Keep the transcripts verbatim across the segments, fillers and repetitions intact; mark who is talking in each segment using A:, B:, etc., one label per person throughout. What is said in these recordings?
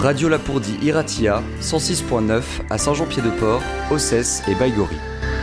A: Radio Lapourdie Iratia, cent six virgule neuf à Saint-Jean-Pied-de-Port, Ossès et Baïgorry.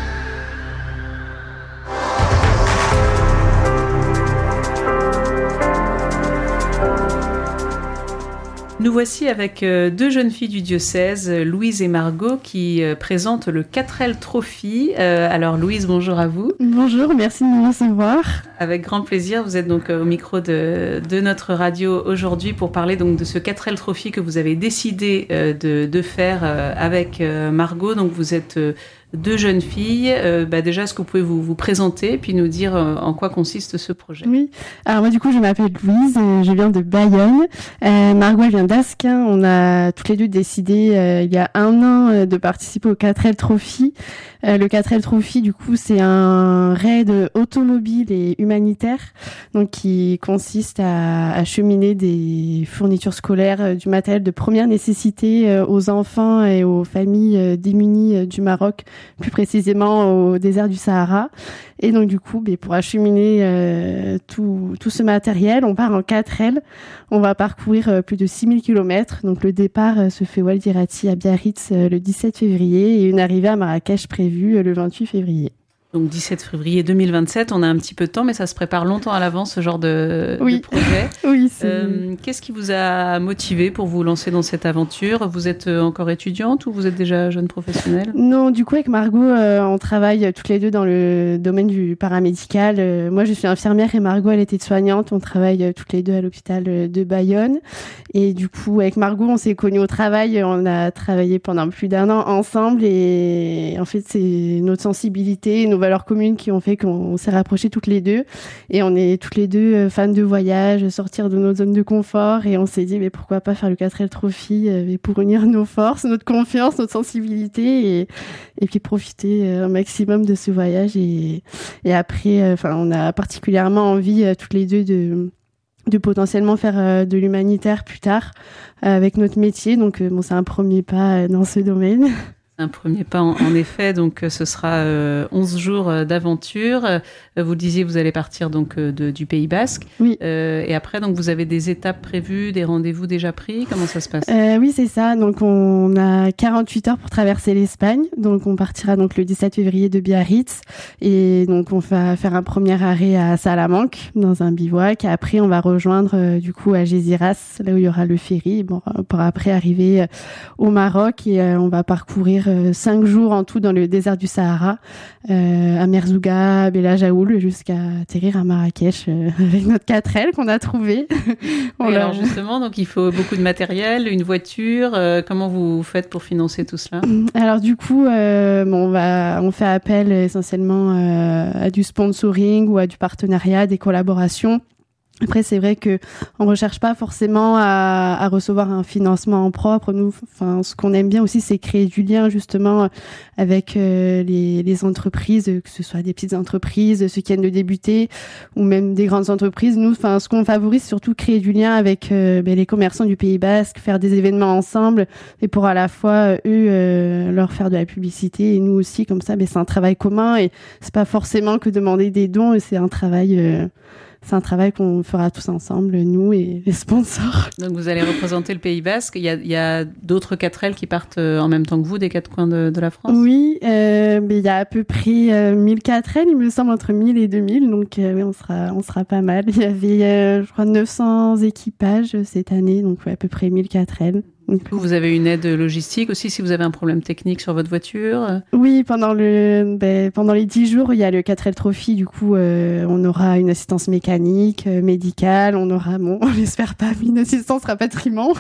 B: Nous voici avec deux jeunes filles du diocèse, Louise et Margot, qui présentent le quatre L Trophy. Alors Louise, bonjour à vous.
C: Bonjour, merci de nous recevoir.
B: Avec grand plaisir, vous êtes donc au micro de, de notre radio aujourd'hui pour parler donc de ce quatre L Trophy que vous avez décidé de, de faire avec Margot. Donc vous êtes deux jeunes filles. Euh, bah déjà, est-ce que vous pouvez vous, vous présenter puis nous dire euh, en quoi consiste ce projet?
C: Oui, alors moi du coup je m'appelle Louise, euh, je viens de Bayonne. Euh, Margot elle vient d'Asquin. On a toutes les deux décidé euh, il y a un an euh, de participer au quatre L Trophy. Euh, le quatre L Trophy du coup c'est un raid automobile et humanitaire donc qui consiste à acheminer des fournitures scolaires, euh, du matériel de première nécessité euh, aux enfants et aux familles euh, démunies euh, du Maroc, plus précisément au désert du Sahara. Et donc du coup, pour acheminer euh, tout, tout ce matériel, on part en quatre L. On va parcourir euh, plus de six mille kilomètres. Donc le départ euh, se fait Oued Irati à Biarritz euh, le dix-sept février et une arrivée à Marrakech prévue euh, le vingt-huit février.
B: Donc dix-sept février deux mille vingt-sept, on a un petit peu de temps, mais ça se prépare longtemps à l'avance, ce genre de,
C: oui.
B: de projet.
C: Oui, c'est...
B: Euh, qu'est-ce qui vous a motivé pour vous lancer dans cette aventure? Vous êtes encore étudiante ou vous êtes déjà jeune professionnelle?
C: Non, du coup, avec Margot, euh, on travaille toutes les deux dans le domaine du paramédical. Euh, moi, je suis infirmière et Margot, elle était soignante. On travaille euh, toutes les deux à l'hôpital euh, de Bayonne. Et du coup, avec Margot, on s'est connus au travail. On a travaillé pendant plus d'un an ensemble. Et en fait, c'est notre sensibilité, nos valeurs communes qui ont fait qu'on s'est rapprochés toutes les deux. Et on est toutes les deux fans de voyage, sortir de notre zone de confort. Et on s'est dit, mais pourquoi pas faire le quatre L Trophy mais pour unir nos forces, notre confiance, notre sensibilité et, et puis profiter un maximum de ce voyage. Et, et après, enfin, on a particulièrement envie toutes les deux de de potentiellement faire de l'humanitaire plus tard avec notre métier. Donc, bon, c'est un premier pas dans ce domaine.
B: Un premier pas, en, en effet. Donc, ce sera euh, onze jours d'aventure. Euh, vous le disiez, vous allez partir donc euh, de, du Pays Basque.
C: Oui.
B: Euh, et après, donc, vous avez des étapes prévues, des rendez-vous déjà pris. Comment ça se passe?
C: euh, Oui, c'est ça. Donc, on a quarante-huit heures pour traverser l'Espagne. Donc, on partira donc le dix-sept février de Biarritz. Et donc, on va faire un premier arrêt à Salamanque, dans un bivouac. Et après, on va rejoindre euh, du coup Algeciras, là où il y aura le ferry, bon, pour après arriver euh, au Maroc. Et euh, on va parcourir cinq jours en tout dans le désert du Sahara, euh, à Merzouga, Bella Jaoul, jusqu'à atterrir à Marrakech euh, avec notre quatre L qu'on a trouvé.
B: Oui, alors justement, donc il faut beaucoup de matériel, une voiture. Euh, comment vous faites pour financer tout cela?
C: Alors du coup, euh, bon, on va, on fait appel essentiellement euh, à du sponsoring ou à du partenariat, des collaborations. Après, c'est vrai que on recherche pas forcément à, à recevoir un financement en propre. Nous, enfin, ce qu'on aime bien aussi, c'est créer du lien justement avec euh, les, les entreprises, que ce soit des petites entreprises, ceux qui viennent de débuter, ou même des grandes entreprises. Nous, enfin, ce qu'on favorise, c'est surtout créer du lien avec euh, ben, les commerçants du Pays Basque, faire des événements ensemble, et pour à la fois eux euh, leur faire de la publicité et nous aussi. Comme ça, ben, c'est un travail commun et c'est pas forcément que demander des dons. C'est un travail. Euh, C'est un travail qu'on fera tous ensemble, nous et les sponsors.
B: Donc vous allez représenter le Pays Basque. Il y a, il y a d'autres quatre L qui partent en même temps que vous, des quatre coins de, de la France?
C: Oui, euh, mais il y a à peu près euh, mille quatre L, il me semble, entre mille et deux mille. Donc euh, oui, on sera, on sera pas mal. Il y avait, euh, je crois, neuf cents équipages cette année, donc ouais, à peu près mille quatre L.
B: Vous avez une aide logistique aussi si vous avez un problème technique sur votre voiture?
C: Oui, pendant le ben, pendant les dix jours, il y a le quatre L Trophy. Du coup, euh, on aura une assistance mécanique, euh, médicale. On aura, bon, on espère pas, une assistance rapatriement.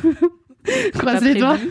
C: Croise les doigts.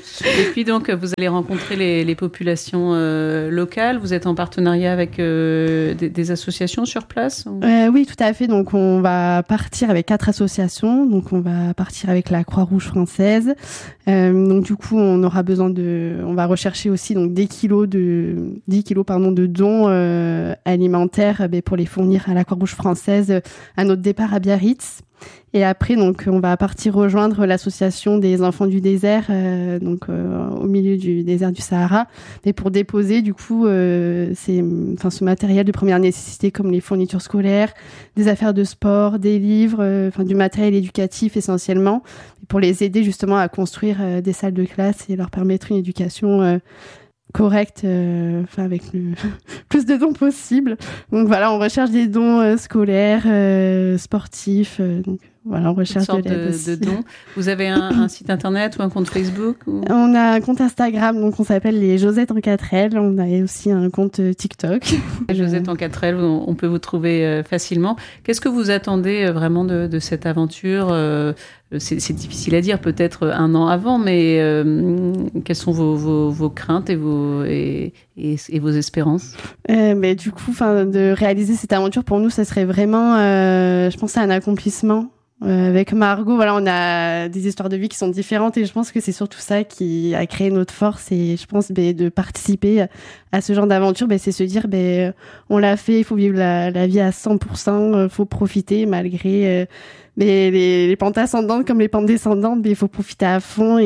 B: Et puis donc, vous allez rencontrer les, les populations euh, locales. Vous êtes en partenariat avec euh, des, des associations sur place ou...
C: euh, Oui, tout à fait. Donc, on va partir avec quatre associations. Donc, on va partir avec la Croix-Rouge française. Euh, donc, du coup, on aura besoin de... On va rechercher aussi donc des kilos de... dix kilos pardon, de dons euh, alimentaires ben, pour les fournir à la Croix-Rouge française à notre départ à Biarritz. Et après, donc, on va partir rejoindre l'association des enfants du désert, euh, donc euh, au milieu du désert du Sahara, mais pour déposer du coup, euh, c'est, enfin, ce matériel de première nécessité comme les fournitures scolaires, des affaires de sport, des livres, euh, enfin du matériel éducatif essentiellement, pour les aider justement à construire euh, des salles de classe et leur permettre une éducation euh, correcte, euh, enfin avec le plus de dons possible. Donc voilà, on recherche des dons euh, scolaires, euh, sportifs. Euh, donc voilà, on recherche de l'aide
B: de,
C: aussi.
B: de dons. Vous avez un, un site internet ou un compte Facebook ou...
C: On a un compte Instagram, donc on s'appelle les Josettes en quatre L. On a aussi un compte TikTok.
B: Josette en quatre L, on, on peut vous trouver euh, facilement. Qu'est-ce que vous attendez euh, vraiment de, de cette aventure euh, c'est, c'est difficile à dire, peut-être un an avant, mais euh, quelles sont vos, vos, vos craintes et vos, et, et, et vos espérances?
C: euh, mais Du coup, de réaliser cette aventure, pour nous, ça serait vraiment, euh, je pense, à un accomplissement. Euh, avec Margot, voilà, on a des histoires de vie qui sont différentes et je pense que c'est surtout ça qui a créé notre force et je pense ben, de participer à ce genre d'aventure, ben, c'est se dire ben, on l'a fait, il faut vivre la, la vie à cent pour cent, il faut profiter malgré euh, les, les, les pentes ascendantes comme les pentes descendantes, ben, il faut profiter à fond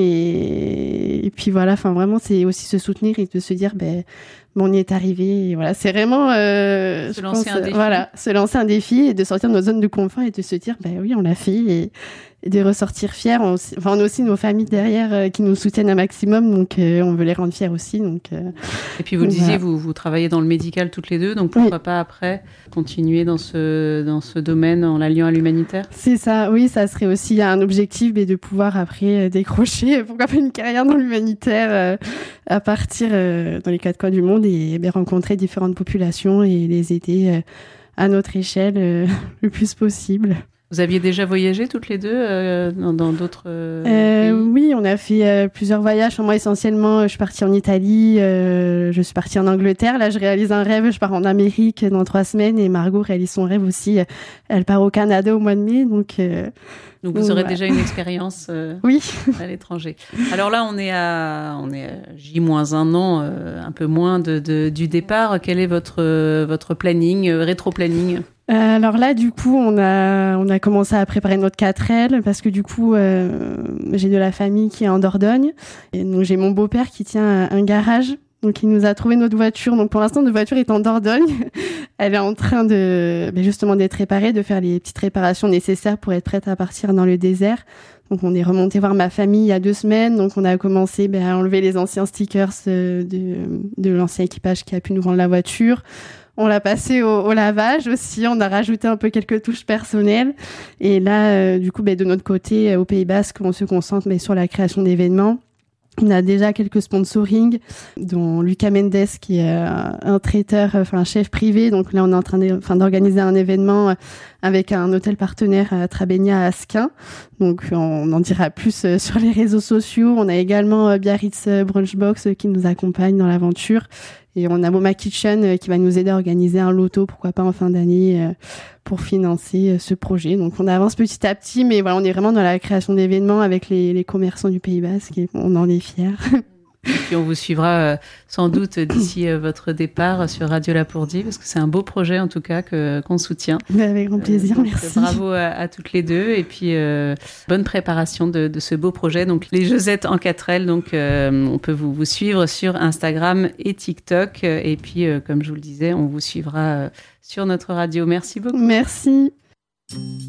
C: et, et puis voilà, enfin vraiment c'est aussi se soutenir et de se dire ben Bon, on y est arrivé. Et voilà, c'est vraiment euh,
B: se
C: je
B: lancer
C: pense,
B: un défi.
C: Voilà, se lancer un défi et de sortir de notre zone de confort et de se dire, ben oui, on l'a fait et, et de ressortir fiers. On, enfin, on a aussi nos familles derrière euh, qui nous soutiennent un maximum, donc euh, on veut les rendre fiers aussi. Donc. Euh,
B: et puis vous le
C: donc,
B: disiez,
C: voilà.
B: vous vous travaillez dans le médical toutes les deux, donc pourquoi oui. pas après continuer dans ce dans ce domaine en l'alliant à l'humanitaire?
C: C'est ça, oui, ça serait aussi un objectif, mais de pouvoir après décrocher, pourquoi pas une carrière dans l'humanitaire euh, à partir euh, dans les quatre coins du monde et bien rencontrer différentes populations et les aider euh, à notre échelle euh, le plus possible.
B: Vous aviez déjà voyagé toutes les deux euh, dans, dans d'autres euh,
C: euh,
B: pays?
C: Oui, on a fait euh, plusieurs voyages. Moi, essentiellement, je suis partie en Italie, euh, je suis partie en Angleterre. Là, je réalise un rêve, je pars en Amérique dans trois semaines et Margot réalise son rêve aussi. Elle part au Canada au mois de mai, donc... Euh,
B: Donc vous aurez ouais. déjà une expérience euh,
C: oui.
B: à l'étranger. Alors là, on est à, on est à J moins un an, euh, un peu moins de, de, du départ. Quel est votre, euh, votre planning, euh, rétro-planning ?
C: Alors là, du coup, on a on a commencé à préparer notre quatre L parce que du coup, euh, j'ai de la famille qui est en Dordogne. Et donc j'ai mon beau-père qui tient un garage. Donc il nous a trouvé notre voiture. Donc pour l'instant, notre voiture est en Dordogne. Elle est en train de ben justement d'être réparée, de faire les petites réparations nécessaires pour être prête à partir dans le désert. Donc on est remonté voir ma famille il y a deux semaines. Donc on a commencé ben, à enlever les anciens stickers de de l'ancien équipage qui a pu nous rendre la voiture. On l'a passé au, au lavage aussi. On a rajouté un peu quelques touches personnelles. Et là, euh, du coup, ben, de notre côté, au Pays Basque, on se concentre ben, sur la création d'événements. On a déjà quelques sponsorings, dont Lucas Mendes, qui est euh, un traiteur, enfin un chef privé. Donc là, on est en train de, enfin, d'organiser un événement avec un hôtel partenaire à Trabénia à Asquin. Donc on en dira plus euh, sur les réseaux sociaux. On a également euh, Biarritz Brunchbox euh, qui nous accompagne dans l'aventure. Et on a Moma Kitchen euh, qui va nous aider à organiser un loto, pourquoi pas en fin d'année, euh, pour financer euh, ce projet. Donc on avance petit à petit, mais voilà, on est vraiment dans la création d'événements avec les, les commerçants du Pays Basque et on en est fiers.
B: Et puis on vous suivra euh, sans doute d'ici euh, votre départ sur Radio Lapourdie, parce que c'est un beau projet en tout cas que, qu'on soutient.
C: Avec grand plaisir,
B: euh, donc,
C: merci.
B: Bravo à, à toutes les deux et puis euh, bonne préparation de, de ce beau projet. Donc les Josettes en quatre L, donc euh, on peut vous, vous suivre sur Instagram et TikTok et puis euh, comme je vous le disais, on vous suivra euh, sur notre radio. Merci beaucoup.
C: Merci.